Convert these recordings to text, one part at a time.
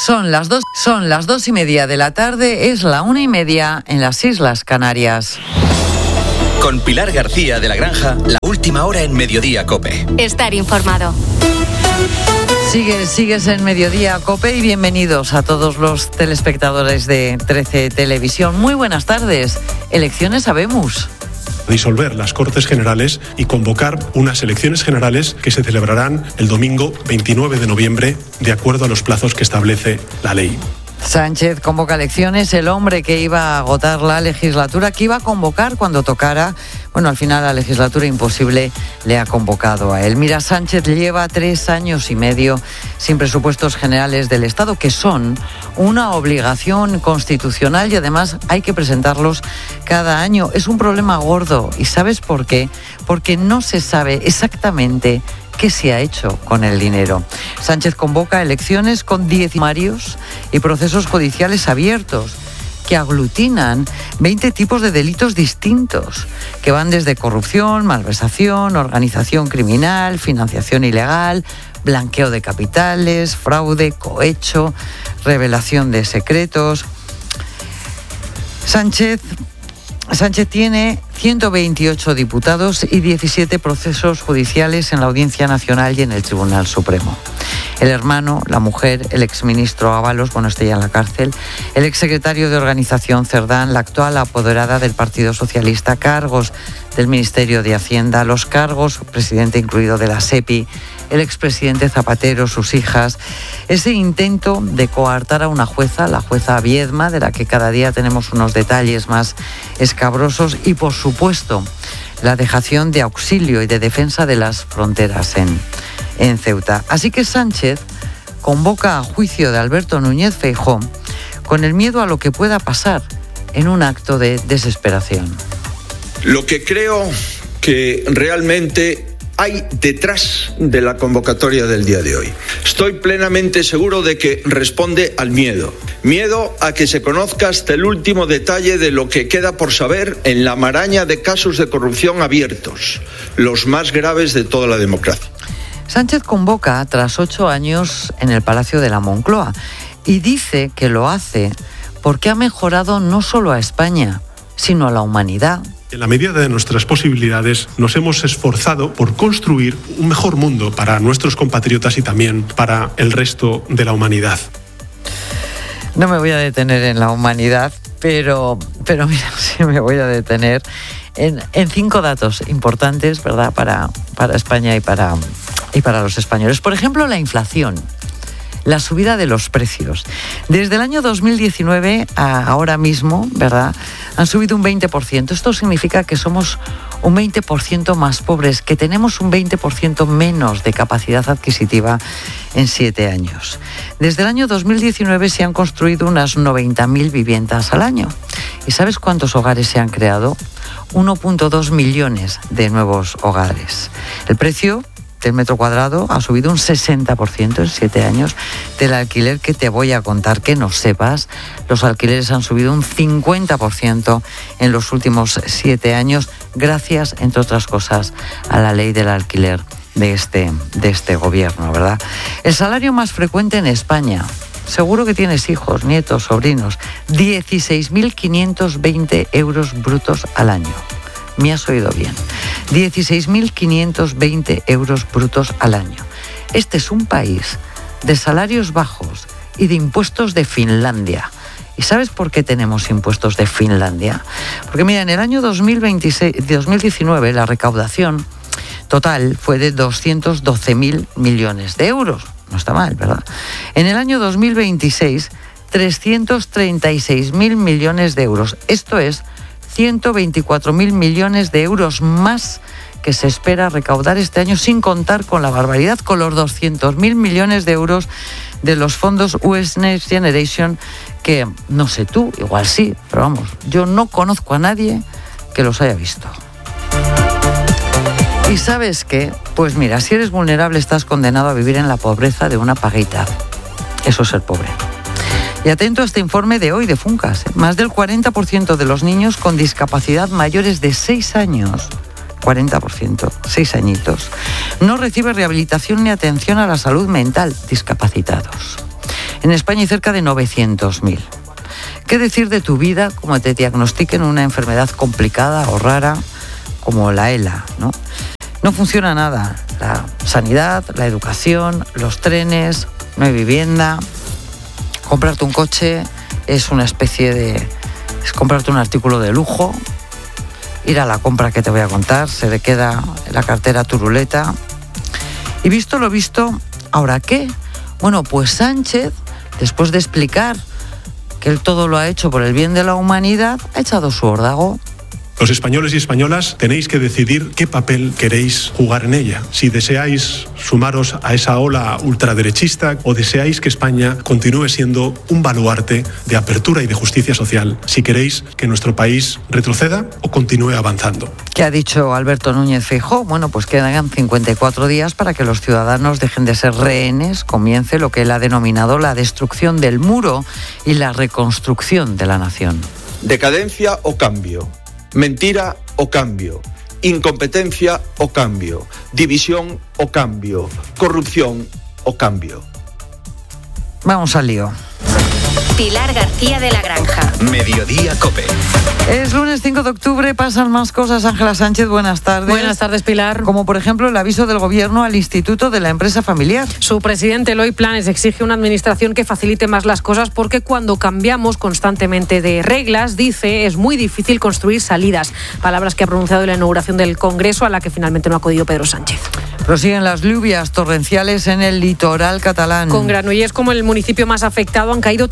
Son las 2:30 de la tarde, es la 1:30 en las Islas Canarias. Con Pilar García de la Granja, la última hora en Mediodía COPE. Estar informado. Sigues en Mediodía COPE y bienvenidos a todos los telespectadores de 13 Televisión. Muy buenas tardes. Elecciones habemos. Disolver las Cortes Generales y convocar unas elecciones generales que se celebrarán el domingo 29 de noviembre, de acuerdo a los plazos que establece la ley. Sánchez convoca elecciones, el hombre que iba a agotar la legislatura, que iba a convocar cuando tocara. Bueno, al final la legislatura imposible le ha convocado a él. Mira, Sánchez lleva 3 años y medio sin presupuestos generales del Estado, que son una obligación constitucional y además hay que presentarlos cada año. Es un problema gordo. ¿Y sabes por qué? Porque no se sabe exactamente qué se ha hecho con el dinero. Sánchez convoca elecciones con 10 sumarios y procesos judiciales abiertos que aglutinan 20 tipos de delitos distintos, que van desde corrupción, malversación, organización criminal, financiación ilegal, blanqueo de capitales, fraude, cohecho, revelación de secretos. Sánchez tiene 128 diputados y 17 procesos judiciales en la Audiencia Nacional y en el Tribunal Supremo. El hermano, la mujer, el exministro Ábalos, está ya en la cárcel, el exsecretario de Organización Cerdán, la actual apoderada del Partido Socialista, cargos del Ministerio de Hacienda, los cargos, presidente incluido de la SEPI, el expresidente Zapatero, sus hijas, ese intento de coartar a una jueza, la jueza Viedma, de la que cada día tenemos unos detalles más escabrosos, y por supuesto la dejación de auxilio y de defensa de las fronteras en Ceuta. Así que Sánchez convoca a juicio de Alberto Núñez Feijóo con el miedo a lo que pueda pasar en un acto de desesperación. Lo que creo que realmente hay detrás de la convocatoria del día de hoy. Estoy plenamente seguro de que responde al miedo. Miedo a que se conozca hasta el último detalle de lo que queda por saber en la maraña de casos de corrupción abiertos, los más graves de toda la democracia. Sánchez convoca tras 8 años en el Palacio de la Moncloa y dice que lo hace porque ha mejorado no solo a España, sino a la humanidad. En la medida de nuestras posibilidades, nos hemos esforzado por construir un mejor mundo para nuestros compatriotas y también para el resto de la humanidad. No me voy a detener en la humanidad, pero mira, sí me voy a detener en 5 datos importantes, ¿verdad?, para España y para los españoles. Por ejemplo, la inflación. La subida de los precios. Desde el año 2019 a ahora mismo, ¿verdad?, han subido un 20%. Esto significa que somos un 20% más pobres, que tenemos un 20% menos de capacidad adquisitiva en 7 años. Desde el año 2019 se han construido unas 90.000 viviendas al año. ¿Y sabes cuántos hogares se han creado? 1,2 millones de nuevos hogares. El precio del metro cuadrado ha subido un 60% en 7 años. Del alquiler, que te voy a contar que no sepas, los alquileres han subido un 50% en los últimos 7 años, gracias, entre otras cosas, a la ley del alquiler de este gobierno, ¿verdad? El salario más frecuente en España, seguro que tienes hijos, nietos, sobrinos, 16.520 euros brutos al año. Me has oído bien. 16.520 euros brutos al año. Este es un país de salarios bajos y de impuestos de Finlandia. ¿Y sabes por qué tenemos impuestos de Finlandia? Porque mira, en el año 2019 la recaudación total fue de 212.000 millones de euros. No está mal, ¿verdad? En el año 2026, 336.000 millones de euros. Esto es 124.000 millones de euros más que se espera recaudar este año, sin contar con la barbaridad, con los 200.000 millones de euros de los fondos US Next Generation, que no sé tú, igual sí, pero vamos, yo no conozco a nadie que los haya visto. ¿Y sabes qué? Pues mira, si eres vulnerable estás condenado a vivir en la pobreza de una paguita. Eso es ser pobre. Y atento a este informe de hoy de Funcas. Más del 40% de los niños con discapacidad mayores de 6 años, 40%, 6 añitos, no recibe rehabilitación ni atención a la salud mental, discapacitados. En España hay cerca de 900.000. ¿Qué decir de tu vida como te diagnostiquen una enfermedad complicada o rara como la ELA, ¿no? No funciona nada. La sanidad, la educación, los trenes, no hay vivienda. Comprarte un coche es una especie de... es comprarte un artículo de lujo. Ir a la compra que te voy a contar, se le queda la cartera turuleta. Y visto lo visto, ¿ahora qué? Bueno, pues Sánchez, después de explicar que él todo lo ha hecho por el bien de la humanidad, ha echado su órdago. Los españoles y españolas tenéis que decidir qué papel queréis jugar en ella. Si deseáis sumaros a esa ola ultraderechista o deseáis que España continúe siendo un baluarte de apertura y de justicia social. Si queréis que nuestro país retroceda o continúe avanzando. ¿Qué ha dicho Alberto Núñez Feijóo? Bueno, pues quedan 54 días para que los ciudadanos dejen de ser rehenes, comience lo que él ha denominado la destrucción del muro y la reconstrucción de la nación. Decadencia o cambio. Mentira o cambio, incompetencia o cambio, división o cambio, corrupción o cambio. Vamos al lío. Pilar García de la Granja. Mediodía COPE. Es lunes 5 de octubre, pasan más cosas. Ángela Sánchez, buenas tardes. Buenas tardes, Pilar. Como por ejemplo el aviso del Gobierno al Instituto de la Empresa Familiar. Su presidente, Eloi Planes, exige una administración que facilite más las cosas porque cuando cambiamos constantemente de reglas, dice, es muy difícil construir salidas. Palabras que ha pronunciado en la inauguración del Congreso, a la que finalmente no ha acudido Pedro Sánchez. Prosiguen las lluvias torrenciales en el litoral catalán. Con Granollers como el municipio más afectado han caído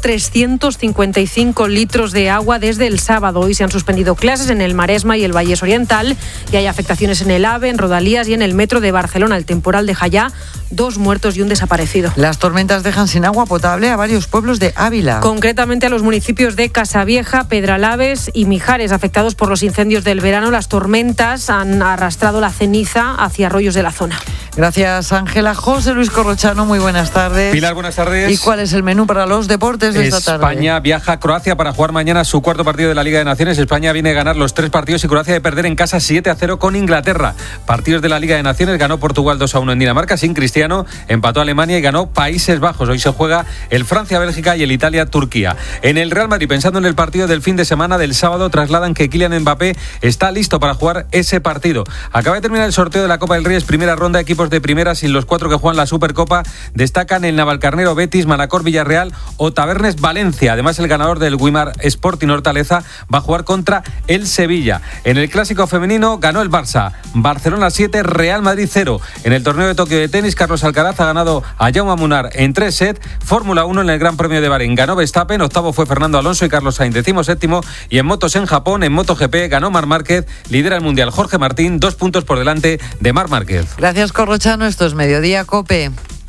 355 litros de agua desde el sábado. Hoy se han suspendido clases en el Maresma y el Vallés Oriental y hay afectaciones en el AVE, en Rodalías y en el metro de Barcelona. El temporal deja ya 2 muertos y un desaparecido. Las tormentas dejan sin agua potable a varios pueblos de Ávila. Concretamente a los municipios de Casavieja, Pedralaves y Mijares, afectados por los incendios del verano. Las tormentas han arrastrado la ceniza hacia arroyos de la zona. Gracias, Ángela. José Luis Corrochano, muy buenas tardes. Pilar, buenas tardes. ¿Y cuál es el menú para los deportes de esta tarde? España viaja a Croacia para jugar mañana su cuarto partido de la Liga de Naciones. España viene a ganar los 3 partidos y Croacia de perder en casa 7-0 con Inglaterra. Partidos de la Liga de Naciones: ganó Portugal 2-1 en Dinamarca sin Cristiano, empató Alemania y ganó Países Bajos. Hoy se juega el Francia-Bélgica y el Italia-Turquía. En el Real Madrid, pensando en el partido del fin de semana del sábado, trasladan que Kylian Mbappé está listo para jugar ese partido. Acaba de terminar el sorteo de la Copa del Rey, es primera ronda, equipos de primera sin los 4 que juegan la Supercopa. Destacan el Navalcarnero Betis, Manacor Villarreal o Tabernes Valencia. Además, el ganador del Guimar Sporting Hortaleza va a jugar contra el Sevilla. En el clásico femenino ganó el Barça, Barcelona 7, Real Madrid 0. En el torneo de Tokio de tenis, Carlos Alcaraz ha ganado a Jaume Munar en 3 sets. Fórmula 1 en el Gran Premio de Bahrein ganó Verstappen, octavo fue Fernando Alonso y Carlos Sainz 17º. Y en motos en Japón, en MotoGP, ganó Marc Márquez, lidera el Mundial Jorge Martín, 2 puntos por delante de Marc Márquez. Gracias, Corrochano. Esto es Mediodía COPE.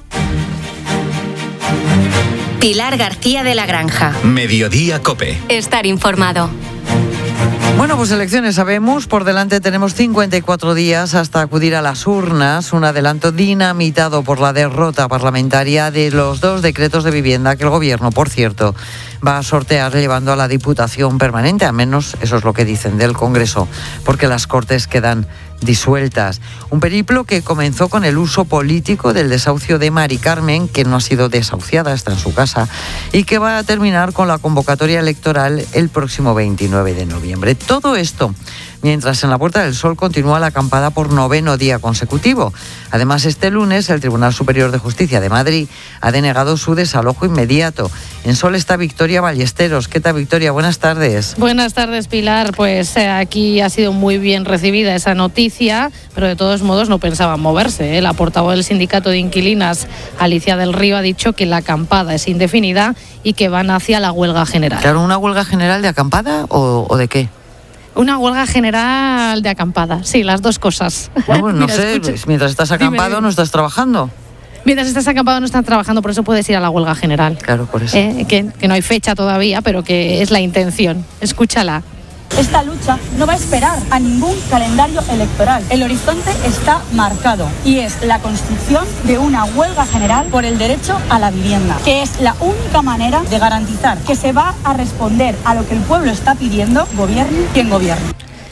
Pilar García de la Granja. Mediodía COPE. Estar informado. Bueno, pues elecciones sabemos, por delante tenemos 54 días hasta acudir a las urnas, un adelanto dinamitado por la derrota parlamentaria de los 2 decretos de vivienda que el Gobierno, por cierto, va a sortear llevando a la Diputación Permanente, al menos eso es lo que dicen del Congreso, porque las Cortes quedan disueltas. Un periplo que comenzó con el uso político del desahucio de Mari Carmen, que no ha sido desahuciada, está en su casa, y que va a terminar con la convocatoria electoral el próximo 29 de noviembre. Todo esto mientras en la Puerta del Sol continúa la acampada por 9º día consecutivo. Además, este lunes el Tribunal Superior de Justicia de Madrid ha denegado su desalojo inmediato. En Sol está Victoria Ballesteros. ¿Qué tal, Victoria? Buenas tardes. Buenas tardes, Pilar. Pues aquí ha sido muy bien recibida esa noticia, pero de todos modos no pensaban moverse. La portavoz del Sindicato de Inquilinas, Alicia del Río, ha dicho que la acampada es indefinida y que van hacia la huelga general. Claro, ¿una huelga general de acampada o de qué? Una huelga general de acampada, sí, las dos cosas. No, pues no sé, mientras estás acampado dime. No estás trabajando. Mientras estás acampado no estás trabajando, por eso puedes ir a la huelga general. Claro, por eso. Que no hay fecha todavía, pero que es la intención. Escúchala. Esta lucha no va a esperar a ningún calendario electoral. El horizonte está marcado y es la construcción de una huelga general por el derecho a la vivienda, que es la única manera de garantizar que se va a responder a lo que el pueblo está pidiendo, gobierne quien gobierne.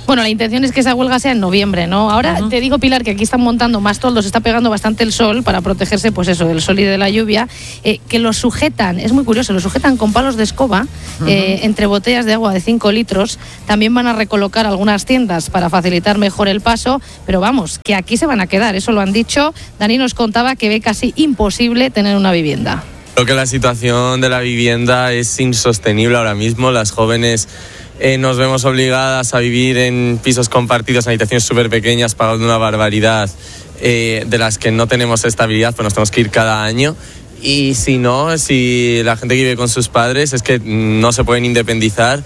Bueno, la intención es que esa huelga sea en noviembre, ¿no? Ahora te digo, Pilar, que aquí están montando más toldos, está pegando bastante el sol para protegerse, pues eso, del sol y de la lluvia, que los sujetan, es muy curioso, los sujetan con palos de escoba entre botellas de agua de 5 litros. También van a recolocar algunas tiendas para facilitar mejor el paso, pero vamos, que aquí se van a quedar, eso lo han dicho. Dani nos contaba que ve casi imposible tener una vivienda. Creo que la situación de la vivienda es insostenible ahora mismo. Las jóvenes nos vemos obligadas a vivir en pisos compartidos, en habitaciones súper pequeñas, pagando una barbaridad de las que no tenemos estabilidad, pues nos tenemos que ir cada año. Y si no, si la gente que vive con sus padres es que no se pueden independizar.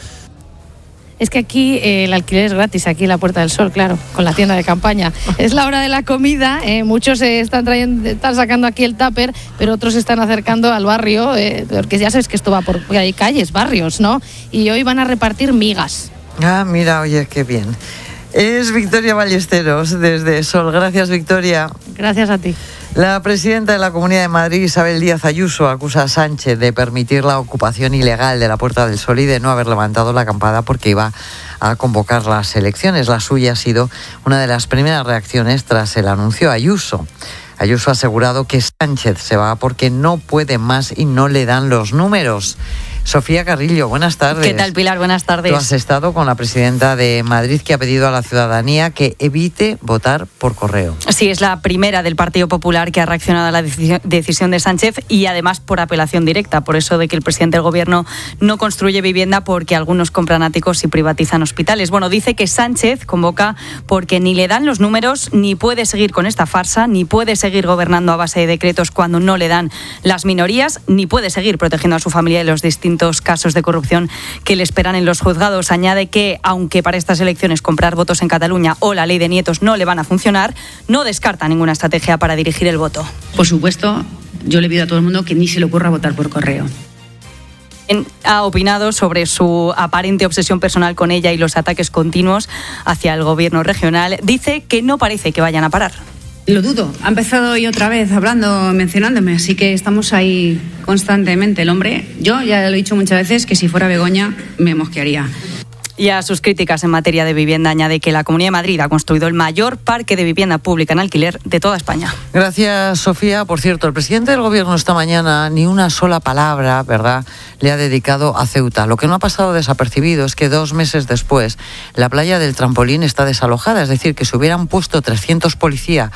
Es que aquí el alquiler es gratis, aquí en la Puerta del Sol, claro, con la tienda de campaña. Es la hora de la comida, muchos están sacando aquí el tupper, pero otros se están acercando al barrio, porque ya sabes que esto va porque hay calles, barrios, ¿no? Y hoy van a repartir migas. Ah, mira, oye, qué bien. Es Victoria Ballesteros, desde Sol. Gracias, Victoria. Gracias a ti. La presidenta de la Comunidad de Madrid, Isabel Díaz Ayuso, acusa a Sánchez de permitir la ocupación ilegal de la Puerta del Sol y de no haber levantado la acampada porque iba a convocar las elecciones. La suya ha sido una de las primeras reacciones tras el anuncio. Ayuso ha asegurado que Sánchez se va porque no puede más y no le dan los números. Sofía Carrillo, buenas tardes. ¿Qué tal, Pilar? Buenas tardes. Tú has estado con la presidenta de Madrid, que ha pedido a la ciudadanía que evite votar por correo. Sí, es la primera del Partido Popular que ha reaccionado a la decisión de Sánchez y además por apelación directa, por eso de que el presidente del Gobierno no construye vivienda porque algunos compran áticos y privatizan hospitales. Bueno, dice que Sánchez convoca porque ni le dan los números, ni puede seguir con esta farsa, ni puede seguir gobernando a base de decretos cuando no le dan las minorías, ni puede seguir protegiendo a su familia de los distintos casos de corrupción que le esperan en los juzgados. Añade que, aunque para estas elecciones comprar votos en Cataluña o la ley de nietos no le van a funcionar, no descarta ninguna estrategia para dirigir el voto. Por supuesto, yo le pido a todo el mundo que ni se le ocurra votar por correo. Ha opinado sobre su aparente obsesión personal con ella y los ataques continuos hacia el gobierno regional. Dice que no parece que vayan a parar. Lo dudo. Ha empezado hoy otra vez mencionándome, así que estamos ahí constantemente. El hombre, yo ya lo he dicho muchas veces, que si fuera Begoña me mosquearía. Y a sus críticas en materia de vivienda añade que la Comunidad de Madrid ha construido el mayor parque de vivienda pública en alquiler de toda España. Gracias, Sofía. Por cierto, el presidente del Gobierno esta mañana ni una sola palabra, ¿verdad?, le ha dedicado a Ceuta. Lo que no ha pasado desapercibido es que 2 meses después la playa del Trampolín está desalojada. Es decir, que si hubieran puesto 300 policías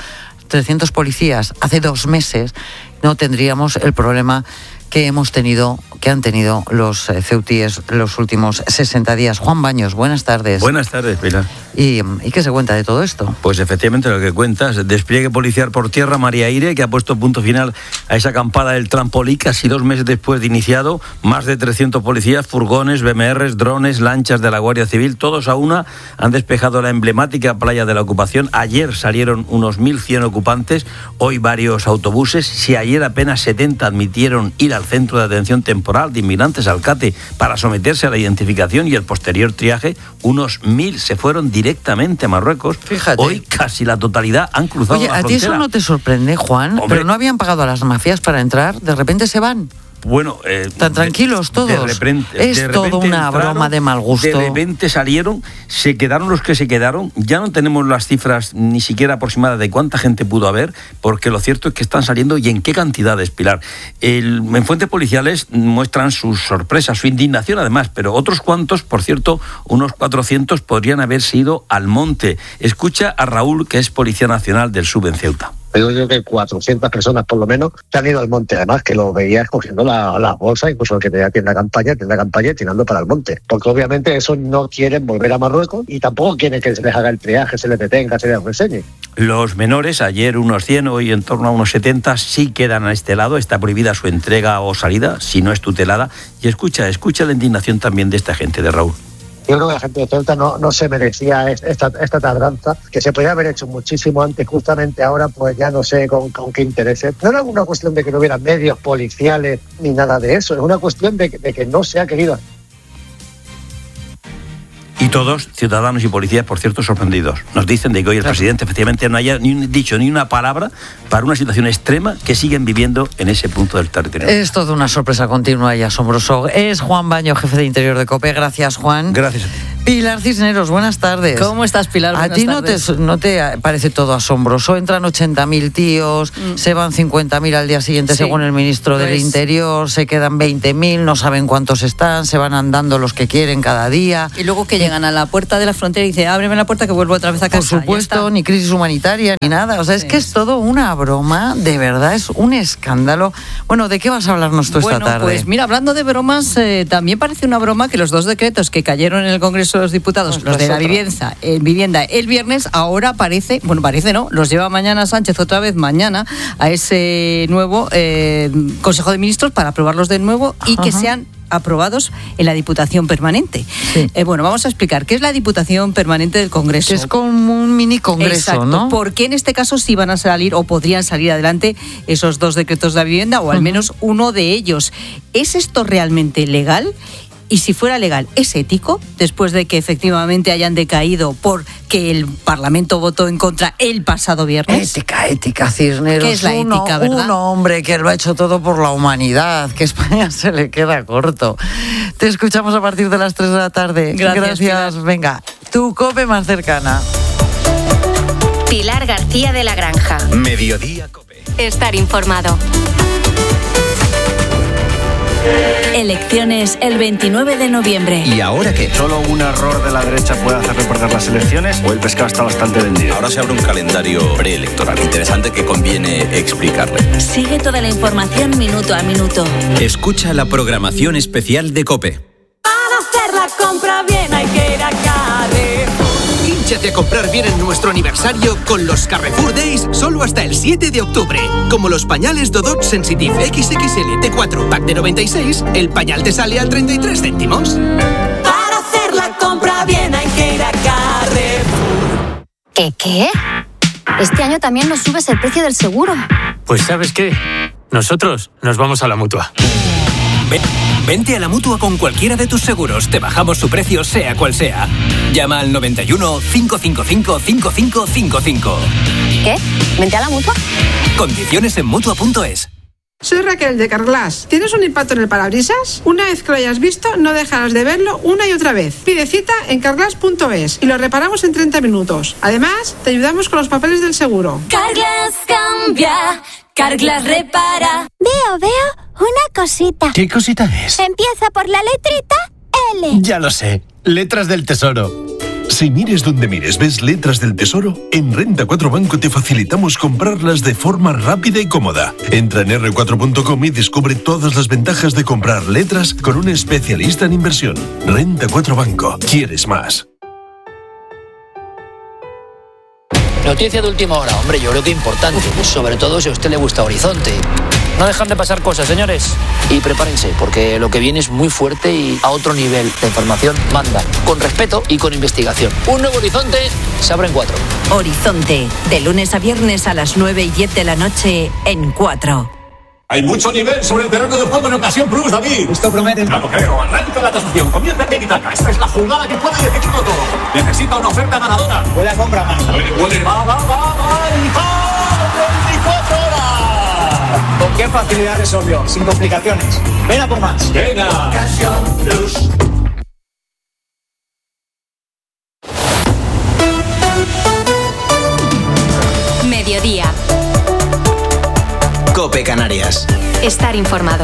hace 2 meses, no tendríamos el problema que han tenido los ceutíes los últimos 60 días. Juan Baños, buenas tardes. Buenas tardes, Pilar. ¿Y qué se cuenta de todo esto? Pues efectivamente lo que cuentas, despliegue policial por tierra, mar y aire, que ha puesto punto final a esa acampada del Trampolí, casi 2 meses después de iniciado. Más de 300 policías, furgones, BMRs, drones, lanchas de la Guardia Civil, todos a una, han despejado la emblemática playa de la ocupación. Ayer salieron unos 1.100 ocupantes, hoy varios autobuses. Si ayer apenas 70 admitieron ir al centro de atención temporal de inmigrantes Alcate para someterse a la identificación y el posterior triaje, unos 1.000 se fueron directamente a Marruecos. Fíjate. Hoy casi la totalidad han cruzado la frontera. ¿A ti eso no te sorprende, Juan? Hombre, pero no habían pagado a las mafias para entrar, de repente se van. Bueno, tan tranquilos todos. Es todo una broma de mal gusto. De repente salieron, se quedaron los que se quedaron. Ya no tenemos las cifras ni siquiera aproximadas de cuánta gente pudo haber, porque lo cierto es que están saliendo y en qué cantidades, Pilar. En fuentes policiales muestran su sorpresa, su indignación además, pero otros cuantos, por cierto, unos 400 podrían haberse ido al monte. Escucha a Raúl, que es Policía Nacional del SUB en Ceuta. Digo yo que 400 personas por lo menos se han ido al monte, además que lo veías cogiendo las bolsas, incluso el que tenía tienda campaña y tirando para el monte, porque obviamente esos no quieren volver a Marruecos y tampoco quieren que se les haga el triaje, se les detenga, se les enseñe. Los menores, ayer unos 100, hoy en torno a unos 70, sí quedan a este lado. Está prohibida su entrega o salida si no es tutelada. Y escucha la indignación también de esta gente, de Raúl. Yo creo que la gente de Ceuta no se merecía esta tardanza, que se podía haber hecho muchísimo antes. Justamente ahora, pues ya no sé con qué intereses. No era una cuestión de que no hubiera medios policiales ni nada de eso, es una cuestión de que no se ha querido. Y todos, ciudadanos y policías, por cierto, sorprendidos. Nos dicen de que hoy el presidente efectivamente no haya dicho ni una palabra para una situación extrema que siguen viviendo en ese punto del territorio. Es toda una sorpresa continua y asombroso. Es Juan Baño, jefe de Interior de COPE. Gracias, Juan. Gracias a ti. Pilar Cisneros, buenas tardes. ¿Cómo estás, Pilar? ¿A ti no te parece todo asombroso? Entran 80.000 tíos, se van 50.000 al día siguiente, Sí. según el ministro del Interior, se quedan 20.000, no saben cuántos están, se van andando los que quieren cada día. Y luego que llegan a la puerta de la frontera y dicen, ábreme la puerta que vuelvo otra vez a casa. Por supuesto, ni crisis humanitaria, ni nada. O sea, es que es todo una broma, de verdad, es un escándalo. Bueno, ¿de qué vas a hablarnos tú esta tarde? Pues mira, hablando de bromas, también parece una broma que los 2 decretos que cayeron en el Congreso de los Diputados, los de la vivienda, el viernes, ahora parece no, los lleva mañana Sánchez otra vez mañana a ese nuevo Consejo de Ministros para aprobarlos de nuevo y que sean aprobados en la Diputación Permanente. Sí. Bueno, vamos a explicar qué es la Diputación Permanente del Congreso. Que es como un mini congreso, exacto, ¿no? Porque en este caso sí van a salir o podrían salir adelante esos 2 decretos de la vivienda o al menos uno de ellos. ¿Es esto realmente legal? Y si fuera legal, ¿es ético? Después de que efectivamente hayan decaído porque el Parlamento votó en contra el pasado viernes. Ética, Cisneros. ¿Qué es la ética, verdad? Un hombre que lo ha hecho todo por la humanidad, que España se le queda corto. Te escuchamos a partir de las 3 de la tarde. Gracias. Venga, tu COPE más cercana. Pilar García de la Granja. Mediodía COPE. Estar informado. Elecciones el 29 de noviembre. ¿Y ahora qué? ¿Solo un error de la derecha puede hacerle perder las elecciones o el pescado está bastante vendido? Ahora se abre un calendario preelectoral interesante que conviene explicarle. Sigue toda la información minuto a minuto. Escucha la programación especial de COPE. Para hacer la compra bien hay que ir a Carrefour. Hínchate a comprar bien en nuestro aniversario con los Carrefour Days solo hasta el 7 de octubre. Como los pañales Dodot Sensitive XXL T4 Pack de 96, el pañal te sale a 33 céntimos. Para hacer la compra bien hay que ir a Carrefour. ¿Qué? Este año también nos subes el precio del seguro. Pues ¿sabes qué? Nosotros nos vamos a la Mutua. Vente a la Mutua con cualquiera de tus seguros. Te bajamos su precio, sea cual sea. Llama al 91 555 5555. ¿Qué? ¿Vente a la Mutua? Condiciones en Mutua.es. Soy Raquel de Carglass. ¿Tienes un impacto en el parabrisas? Una vez que lo hayas visto, no dejarás de verlo una y otra vez. Pide cita en Carglass.es y lo reparamos en 30 minutos. Además, te ayudamos con los papeles del seguro. Carglass cambia, Carglass repara. Veo una cosita. ¿Qué cosita es? Empieza por la letrita L. Ya lo sé, letras del tesoro. Si mires donde mires, ves letras del tesoro, en Renta 4 Banco te facilitamos comprarlas de forma rápida y cómoda. Entra en r4.com y descubre todas las ventajas de comprar letras con un especialista en inversión. Renta 4 Banco. ¿Quieres más? Noticia de última hora, hombre, yo creo que importante, sobre todo si a usted le gusta Horizonte. No dejan de pasar cosas, señores. Y prepárense, porque lo que viene es muy fuerte y a otro nivel. La información manda, con respeto y con investigación. Un nuevo Horizonte se abre en 4. Horizonte, de lunes a viernes a las 9 y 10 de la noche en 4. Hay mucho nivel sobre el terreno de juego en Ocasión Plus, David. Esto promete. No lo creo. Arranca la tasación. Comienza en Itaca. Esta es la jugada que puede decidirlo todo. Necesita una oferta ganadora. Huele a compra más. Huele. Va. 24 horas. ¿Con qué facilidad resolvió? Sin complicaciones. Ven a por más. Venga. Ocasión Plus. Mediodía. COPE Canarias. Estar informado.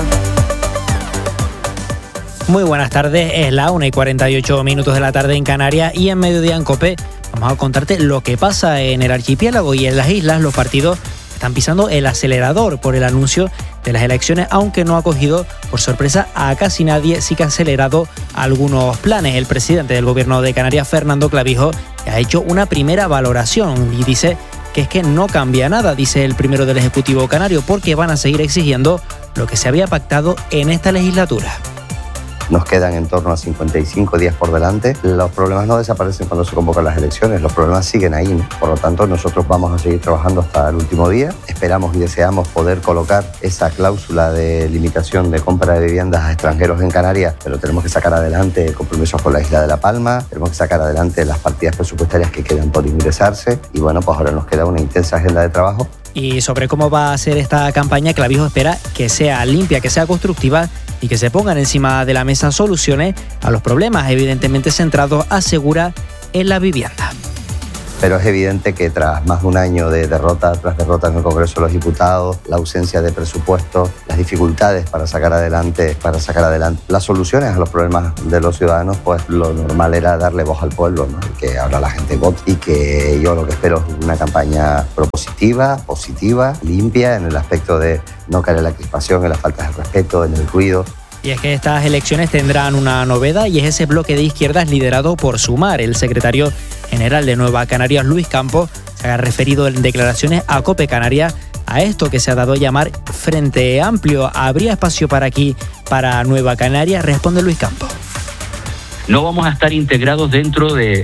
Muy buenas tardes, es la 1:48 de la tarde en Canarias y en Mediodía en COPE vamos a contarte lo que pasa en el archipiélago y en las islas. Los partidos están pisando el acelerador por el anuncio de las elecciones, aunque no ha cogido por sorpresa a casi nadie, sí que ha acelerado algunos planes. El presidente del gobierno de Canarias, Fernando Clavijo, ha hecho una primera valoración y dice que es que no cambia nada, dice el primero del Ejecutivo canario, porque van a seguir exigiendo lo que se había pactado en esta legislatura. Nos quedan en torno a 55 días por delante. Los problemas no desaparecen cuando se convocan las elecciones, los problemas siguen ahí, ¿no? Por lo tanto, nosotros vamos a seguir trabajando hasta el último día. Esperamos y deseamos poder colocar esa cláusula de limitación de compra de viviendas a extranjeros en Canarias, pero tenemos que sacar adelante compromisos con la isla de La Palma, tenemos que sacar adelante las partidas presupuestarias que quedan por ingresarse y bueno, pues ahora nos queda una intensa agenda de trabajo. Y sobre cómo va a ser esta campaña, Clavijo espera que sea limpia, que sea constructiva y que se pongan encima de la mesa soluciones a los problemas evidentemente centrados, asegura, en la vivienda. Pero es evidente que tras más de un año de derrota tras derrota en el Congreso de los Diputados, la ausencia de presupuesto, las dificultades para sacar adelante las soluciones a los problemas de los ciudadanos, pues lo normal era darle voz al pueblo, ¿no? Y que ahora la gente vote, y que yo lo que espero es una campaña propositiva, positiva, limpia, en el aspecto de no caer en la crispación, en las faltas de respeto, en el ruido. Y es que estas elecciones tendrán una novedad, y es ese bloque de izquierdas liderado por Sumar. El secretario general de Nueva Canarias, Luis Campos, se ha referido en declaraciones a COPE Canarias a esto que se ha dado a llamar Frente Amplio. ¿Habría espacio para Nueva Canarias? Responde Luis Campos. No vamos a estar integrados dentro de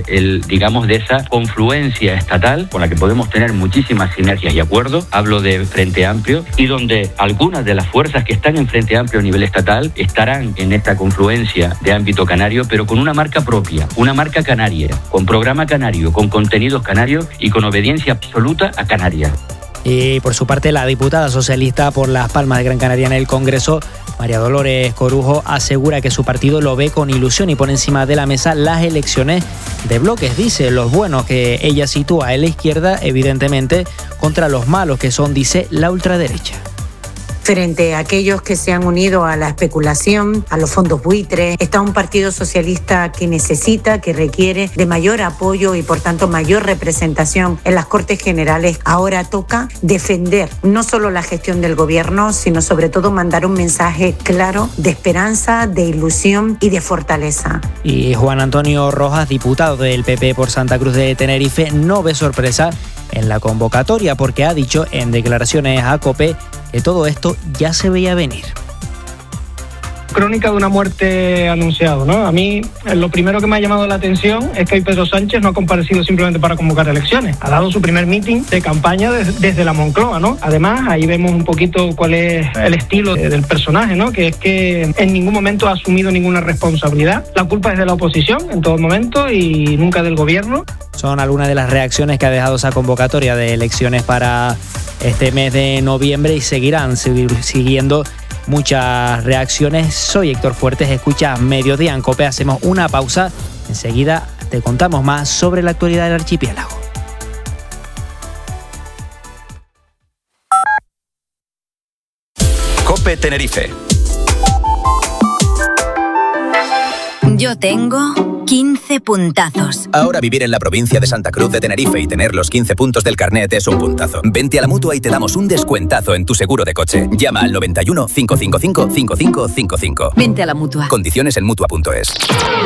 esa confluencia estatal con la que podemos tener muchísimas sinergias y acuerdos. Hablo de Frente Amplio, y donde algunas de las fuerzas que están en Frente Amplio a nivel estatal estarán en esta confluencia de ámbito canario, pero con una marca propia, una marca canaria, con programa canario, con contenidos canarios y con obediencia absoluta a Canarias. Y por su parte, la diputada socialista por Las Palmas de Gran Canaria en el Congreso, María Dolores Corujo, asegura que su partido lo ve con ilusión y pone encima de la mesa las elecciones de bloques. Dice, los buenos que ella sitúa en la izquierda, evidentemente, contra los malos que son, dice, la ultraderecha. Frente a aquellos que se han unido a la especulación, a los fondos buitres, está un partido socialista que necesita, que requiere de mayor apoyo y por tanto mayor representación en las Cortes Generales. Ahora toca defender no solo la gestión del gobierno, sino sobre todo mandar un mensaje claro de esperanza, de ilusión y de fortaleza. Y Juan Antonio Rojas, diputado del PP por Santa Cruz de Tenerife, no ve sorpresa en la convocatoria, porque ha dicho en declaraciones a COPE que todo esto ya se veía venir. Crónica de una muerte anunciada, ¿no? A mí lo primero que me ha llamado la atención es que hoy Pedro Sánchez no ha comparecido simplemente para convocar elecciones. Ha dado su primer meeting de campaña desde la Moncloa, ¿no? Además, ahí vemos un poquito cuál es el estilo del personaje, ¿no? Que es que en ningún momento ha asumido ninguna responsabilidad. La culpa es de la oposición en todo momento y nunca del gobierno. Son algunas de las reacciones que ha dejado esa convocatoria de elecciones para este mes de noviembre, y seguirán siguiendo muchas reacciones. Soy Héctor Fuertes, escucha Mediodía en COPE. Hacemos una pausa, enseguida te contamos más sobre la actualidad del archipiélago. COPE Tenerife. Yo tengo 15 puntazos. Ahora vivir en la provincia de Santa Cruz de Tenerife y tener los 15 puntos del carnet es un puntazo. Vente a la Mutua y te damos un descuentazo en tu seguro de coche. Llama al 91 555 5555. Vente a la Mutua. Condiciones en Mutua.es.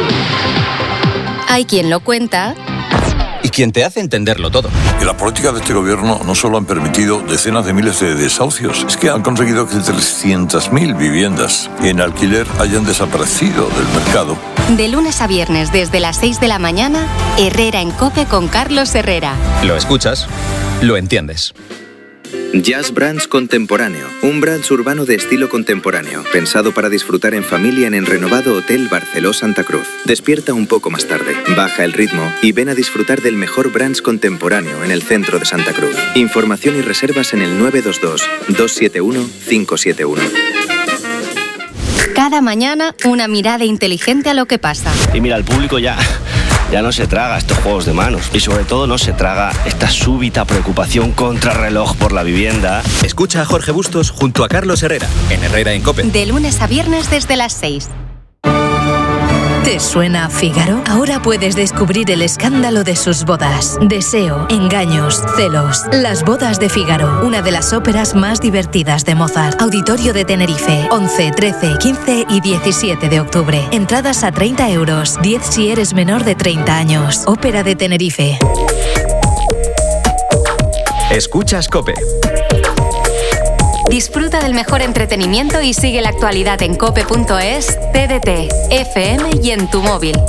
Hay quien lo cuenta Y quien te hace entenderlo todo. Y la política de este gobierno no solo han permitido decenas de miles de desahucios, es que han conseguido que 300.000 viviendas en alquiler hayan desaparecido del mercado. De lunes a viernes desde las 6 de la mañana, Herrera en COPE con Carlos Herrera. Lo escuchas, lo entiendes. Jazz Brands Contemporáneo, un brunch urbano de estilo contemporáneo, pensado para disfrutar en familia en el renovado Hotel Barceló Santa Cruz. Despierta un poco más tarde, baja el ritmo y ven a disfrutar del mejor brunch contemporáneo en el centro de Santa Cruz. Información y reservas en el 922-271-571. Cada mañana, una mirada inteligente a lo que pasa. Y mira, el público ya no se traga estos juegos de manos. Y sobre todo no se traga esta súbita preocupación contrarreloj por la vivienda. Escucha a Jorge Bustos junto a Carlos Herrera, en Herrera en COPE. De lunes a viernes desde las 6. ¿Te suena a Fígaro? Ahora puedes descubrir el escándalo de sus bodas. Deseo, engaños, celos. Las bodas de Fígaro, una de las óperas más divertidas de Mozart. Auditorio de Tenerife, 11, 13, 15 y 17 de octubre. Entradas a 30 euros, 10 si eres menor de 30 años. Ópera de Tenerife. Escuchas COPE. Disfruta del mejor entretenimiento y sigue la actualidad en cope.es, TDT, FM y en tu móvil.